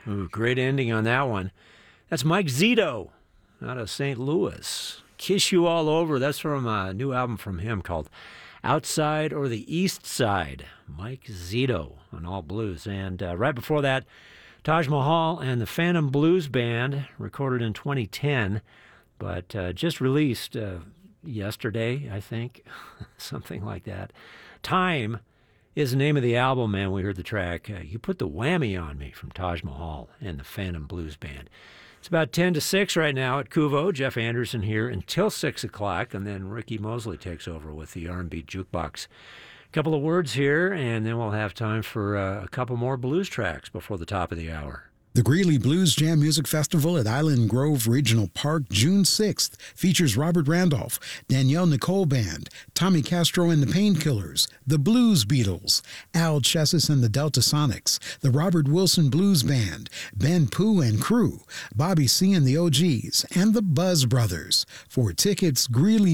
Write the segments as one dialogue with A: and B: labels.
A: Ooh, great ending on that one. That's Mike Zito out of St. Louis. Kiss You All Over. That's from a new album from him called Outside or the East Side. Mike Zito on All Blues. And right before that, Taj Mahal and the Phantom Blues Band, recorded in 2010, but just released yesterday, I think, something like that. Time is the name of the album, and we heard the track, You Put the Whammy on Me, from Taj Mahal and the Phantom Blues Band. It's about 10 to 6 right now at Kuvo. Jeff Anderson here until 6 o'clock, and then Ricky Mosley takes over with the R&B Jukebox. A couple of words here, and then we'll have time for a couple more blues tracks before the top of the hour.
B: The Greeley Blues Jam Music Festival at Island Grove Regional Park, June 6th, features Robert Randolph, Danielle Nicole Band, Tommy Castro and the Painkillers, the Blues Beatles, Al Chessis and the Delta Sonics, the Robert Wilson Blues Band, Ben Pooh and Crew, Bobby C and the OGs, and the Buzz Brothers. For tickets,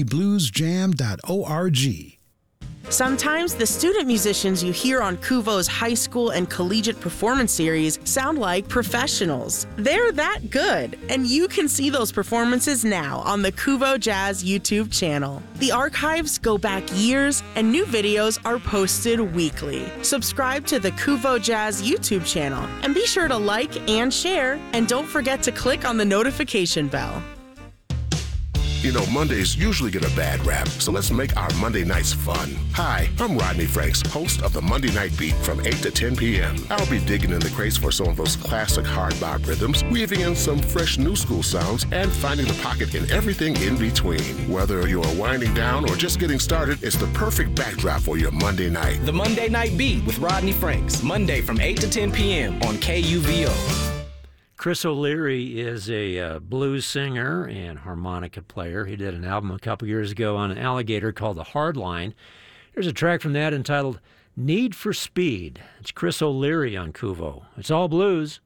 B: greeleybluesjam.org.
C: Sometimes the student musicians you hear on Kuvo's high school and collegiate performance series sound like professionals. They're that good, and you can see those performances now on the Kuvo Jazz YouTube channel. The archives go back years, and new videos are posted weekly. Subscribe to the Kuvo Jazz YouTube channel, and be sure to like and share, and don't forget to click on the notification bell.
D: You know, Mondays usually get a bad rap, so let's make our Monday nights fun. Hi, I'm Rodney Franks, host of the Monday Night Beat from 8 to 10 p.m. I'll be digging in the crates for some of those classic hard bop rhythms, weaving in some fresh new school sounds, and finding the pocket in everything in between. Whether you're winding down or just getting started, it's the perfect backdrop for your Monday night.
E: The Monday Night Beat with Rodney Franks, Monday from 8 to 10 p.m. on KUVO.
A: Chris O'Leary is a blues singer and harmonica player. He did an album a couple years ago on Alligator called The Hard Line. Here's a track from that entitled Need for Speed. It's Chris O'Leary on Kuvo. It's all blues.